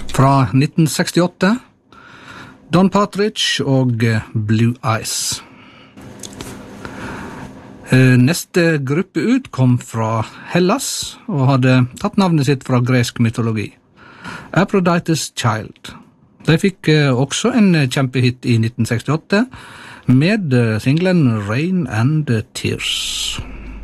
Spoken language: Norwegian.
Fra 1968, Don Partridge og Blue Eyes. Neste gruppe ut kom fra Hellas og hadde tatt navnet sitt fra gresk mytologi. Aphrodite's Child. De fikk også en kjempehit i 1968 med singlen Rain and Tears.